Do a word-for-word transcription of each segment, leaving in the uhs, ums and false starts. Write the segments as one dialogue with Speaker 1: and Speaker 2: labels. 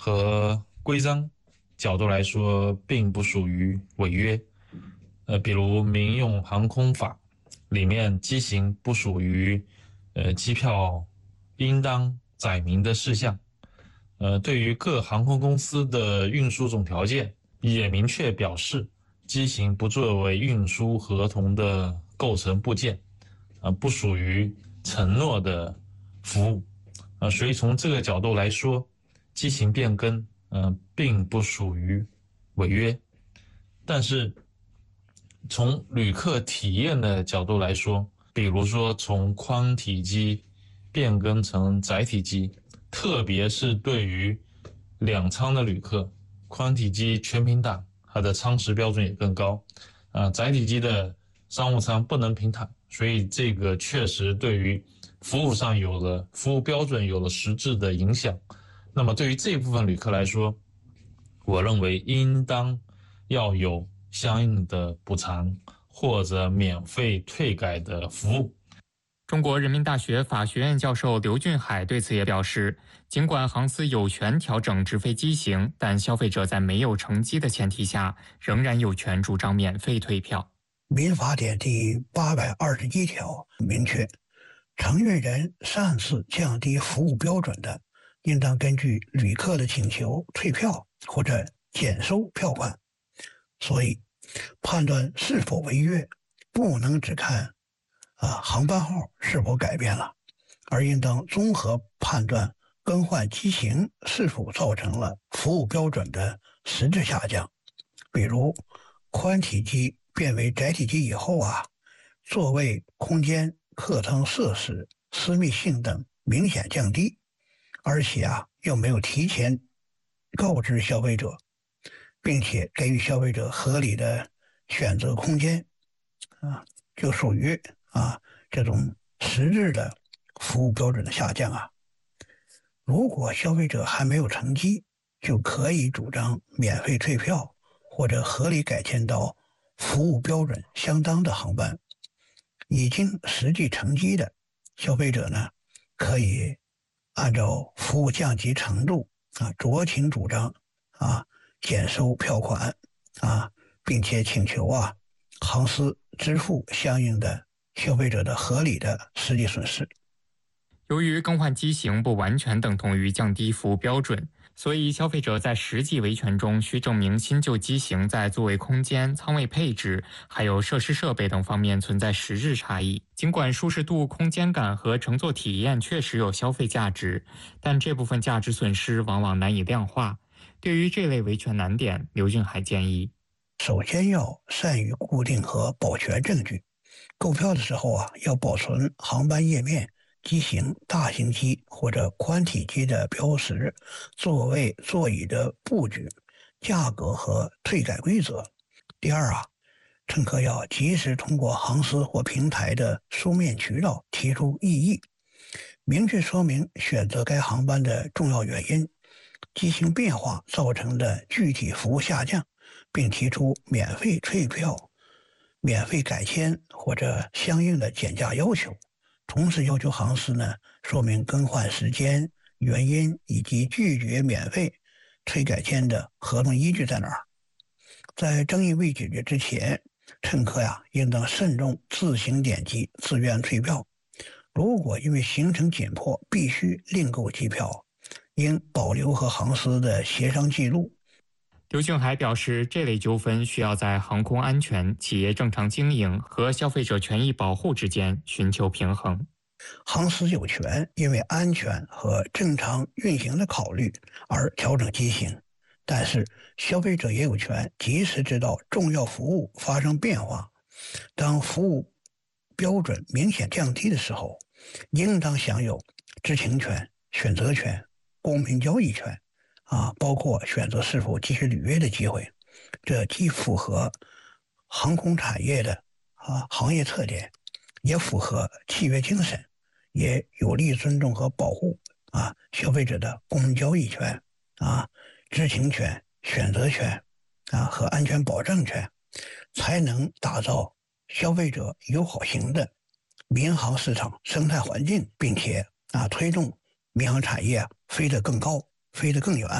Speaker 1: 和规章角度来说，并不属于违约。呃，比如民用航空法里面机型不属于呃机票应当载明的事项。呃，对于各航空公司的运输总条件也明确表示，机型不作为运输合同的构成部件，呃，不属于承诺的服务。呃，所以从这个角度来说，机型变更，呃，并不属于违约。但是从旅客体验的角度来说，比如说从宽体机变更成窄体机，特别是对于两舱的旅客，宽体机全平躺，它的舱时标准也更高。啊、呃，窄体机的商务舱不能平躺，所以这个确实对于服务上有了服务标准有了实质的影响。那么对于这部分旅客来说，我认为应当要有相应的补偿或者免费退改的服务。
Speaker 2: 中国人民大学法学院教授刘俊海对此也表示，尽管航司有权调整直飞机型，但消费者在没有乘机的前提下，仍然有权主张免费退票。
Speaker 3: 民法典第八百二十一条明确，承运人擅自降低服务标准的，应当根据旅客的请求退票或者减收票款。所以，判断是否违约，不能只看啊航班号是否改变了，而应当综合判断更换机型是否造成了服务标准的实质下降。比如，宽体机变为窄体机以后啊，座位空间、客舱设施、私密性等明显降低，而且啊又没有提前告知消费者，并且给予消费者合理的选择空间，啊，就属于啊这种实质的服务标准的下降啊。如果消费者还没有乘机，就可以主张免费退票或者合理改签到服务标准相当的航班。已经实际乘机的消费者呢，可以按照服务降级程度啊，酌情主张啊减收票款啊，并且请求啊航司支付相应的消费者的合理的实际损失。
Speaker 2: 由于更换机型不完全等同于降低服务标准，所以消费者在实际维权中需证明新旧机型在座位空间、舱位配置还有设施设备等方面存在实质差异。尽管舒适度、空间感和乘坐体验确实有消费价值，但这部分价值损失往往难以量化。对于这类维权难点，刘俊海建议，
Speaker 3: 首先要善于固定和保全证据。购票的时候啊，要保存航班页面、机型、大型机或者宽体机的标识、座位、座椅的布局、价格和退改规则。第二啊，乘客要及时通过航司或平台的书面渠道提出异议，明确说明选择该航班的重要原因、机型变化造成的具体服务下降，并提出免费退票、免费改签或者相应的减价要求。同时要求航司呢说明更换时间、原因以及拒绝免费退改签的合同依据在哪儿。在争议未解决之前，乘客呀应当慎重自行点击自愿退票。如果因为行程紧迫必须另购机票，应保留和航司的协商记录。
Speaker 2: 刘俊海表示，这类纠纷需要在航空安全、企业正常经营和消费者权益保护之间寻求平衡。
Speaker 3: 航司有权因为安全和正常运行的考虑而调整机型，但是消费者也有权及时知道重要服务发生变化。当服务标准明显降低的时候，应当享有知情权、选择权、公平交易权啊，包括选择是否继续履约的机会。这既符合航空产业的啊行业特点，也符合契约精神，也有利尊重和保护啊消费者的公平交易权啊、知情权、选择权啊和安全保障权，才能打造消费者友好型的民航市场生态环境，并且啊推动民航产业飞得更高、飞得更远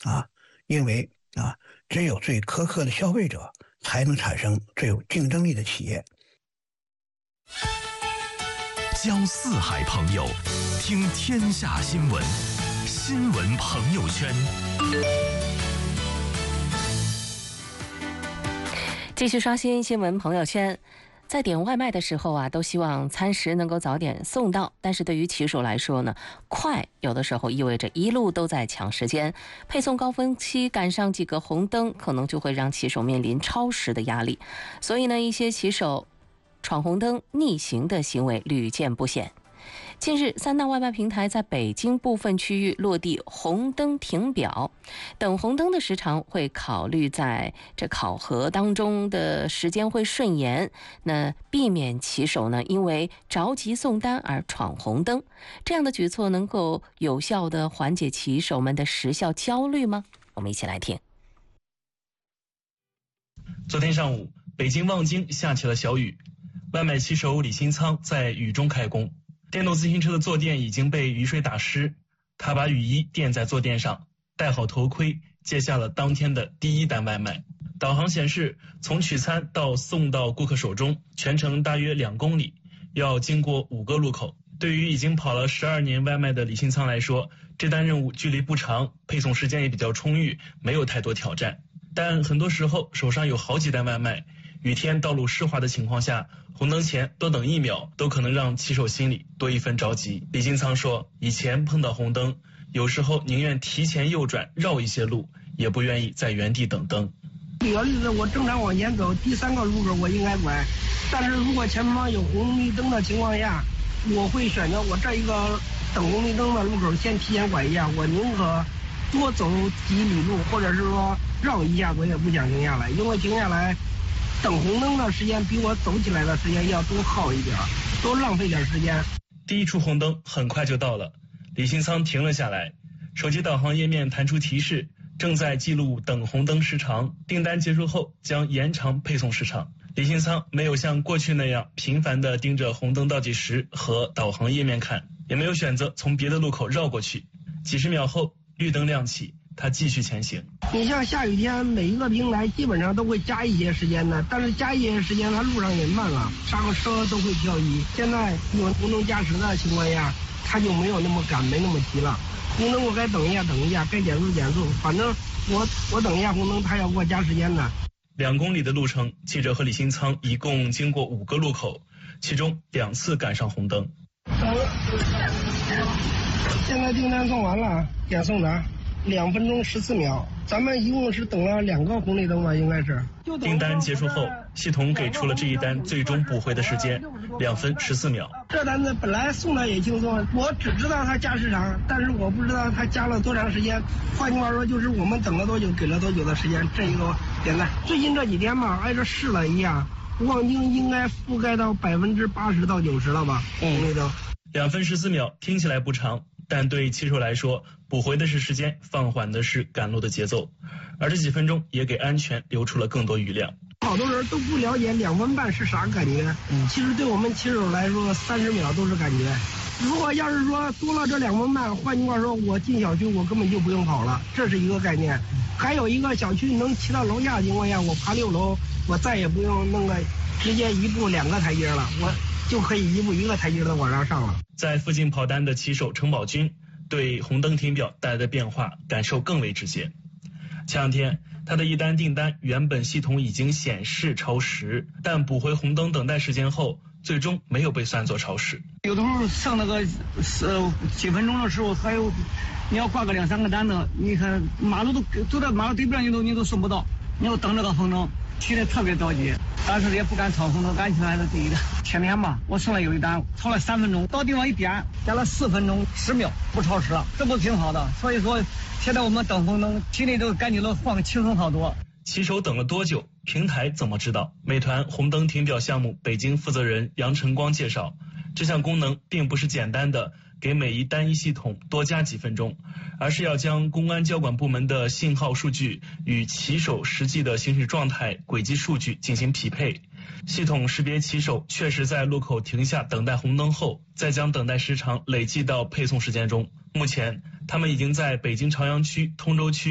Speaker 3: 啊，因为啊，只有最苛刻的消费者才能产生最有竞争力的企业。
Speaker 4: 交四海朋友，听天下新闻，新闻朋友圈。
Speaker 5: 继续刷新新闻朋友圈。在点外卖的时候啊，都希望餐食能够早点送到，但是对于骑手来说呢，快有的时候意味着一路都在抢时间，配送高峰期赶上几个红灯，可能就会让骑手面临超时的压力。所以呢，一些骑手闯红灯逆行的行为屡见不鲜。近日，三大外卖平台在北京部分区域落地红灯停表，等红灯的时长会考虑在这考核当中的时间会顺延，那避免骑手呢因为着急送单而闯红灯。这样的举措能够有效地缓解骑手们的时效焦虑吗？我们一起来听。
Speaker 6: 昨天上午，北京望京下起了小雨，外卖骑手李新仓在雨中开工。电动自行车的坐垫已经被雨水打湿，他把雨衣垫在坐垫上，戴好头盔，接下了当天的第一单外卖。导航显示，从取餐到送到顾客手中，全程大约两公里，要经过五个路口。对于已经跑了十二年外卖的李新仓来说，这单任务距离不长，配送时间也比较充裕，没有太多挑战。但很多时候手上有好几单外卖，雨天道路湿滑的情况下，红灯前多等一秒都可能让骑手心里多一分着急。李新仓说，以前碰到红灯，有时候宁愿提前右转绕一些路，也不愿意在原地等灯。
Speaker 7: 举个例子，我正常往前走，第三个路口我应该拐，但是如果前方有红绿灯的情况下，我会选择我这一个等红绿灯的路口先提前拐一下，我宁可多走几里路，或者是说绕一下，我也不想停下来，因为停下来等红灯的时间比我走起来的时间要多耗一点，多浪费点时间。
Speaker 6: 第一处红灯很快就到了，李新仓停了下来，手机导航页面弹出提示，正在记录等红灯时长，订单结束后将延长配送时长。李新仓没有像过去那样频繁地盯着红灯倒计时和导航页面看，也没有选择从别的路口绕过去。几十秒后，绿灯亮起，他继续前行。
Speaker 7: 你像下雨天，每一个平台基本上都会加一些时间的，但是加一些时间，它路上也慢了，刹个车都会漂移。现在有红灯加时的情况下，他就没有那么赶，没那么急了。红灯我该等一下，等一下，该减速减速，反正我我等一下红灯，他要给我加时间的。
Speaker 6: 两公里的路程，记者和李新仓一共经过五个路口，其中两次赶上红灯。
Speaker 7: 现在订单送完了，点送达。两分钟十四秒，咱们一共是等了两个红绿灯吧，应该是。
Speaker 6: 订单结束后，系统给出了这一单最终补回的时间，两分十四秒。
Speaker 7: 这单子本来送的也轻松，我只知道它加时长，但是我不知道它加了多长时间。换句话说，就是我们等了多久，给了多久的时间，这一个点赞。最近这几天嘛，挨着试了一下，望京应该覆盖到百分之八十到九十了吧，红绿灯。
Speaker 6: 两分十四秒听起来不长，但对骑手来说，补回的是时间，放缓的是赶路的节奏，而这几分钟也给安全留出了更多余量。
Speaker 7: 好多人都不了解两分半是啥感觉，嗯，其实对我们骑手来说，三十秒都是感觉。如果要是说多了这两分半，换句话说，我进小区我根本就不用跑了，这是一个概念。还有一个小区能骑到楼下的情况下，我爬六楼，我再也不用弄个直接一步两个台阶了，我就可以一步一个台阶的往上上了。
Speaker 6: 在附近跑单的骑手程宝军对红灯停表带来的变化感受更为直接。前两天他的一单订单原本系统已经显示超时，但补回红灯等待时间后，最终没有被算作超时。
Speaker 8: 有的时候上那个呃几分钟的时候，还有你要挂个两三个单子，你看马路都都在马路对面，你都你都送不到，你要等这个红灯，骑得特别着急，但是也不敢闯红灯，安全还是第一的。前天吧，我送了有一单，超了三分钟，到地方一点，加了四分钟十秒，不超时了，这不挺好的？所以说，现在我们等红灯，心里都感觉到放轻松好多。
Speaker 6: 骑手等了多久？平台怎么知道？美团红灯停表项目北京负责人杨晨光介绍，这项功能并不是简单的给每一单一系统多加几分钟，而是要将公安交管部门的信号数据与骑手实际的行驶状态、轨迹数据进行匹配。系统识别骑手确实在路口停下等待红灯后，再将等待时长累计到配送时间中。目前，他们已经在北京朝阳区、通州区